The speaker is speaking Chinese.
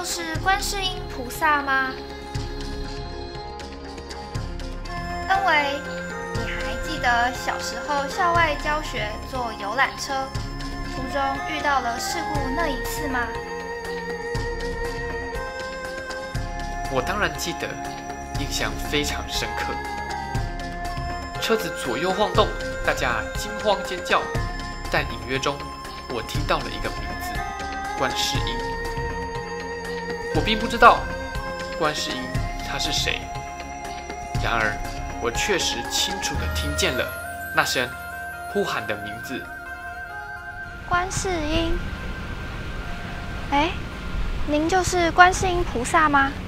就是观世音菩萨吗？恩维，你还记得小时候校外教学坐游览车，途中遇到了事故那一次吗？ 我当然记得，印象非常深刻。车子左右晃动，大家惊慌尖叫，但隐约中，我听到了一个名字——观世音。我并不知道观世音他是谁，然而我确实清楚地听见了那声呼喊的名字。 观世音，您就是观世音菩萨吗？